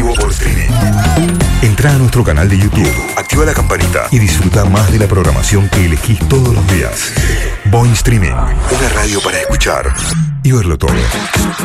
vivo por streaming. Entra a nuestro canal de YouTube, activa la campanita y disfruta más de la programación que elegís todos los días. Boing Streaming, una radio para escuchar y verlo todo.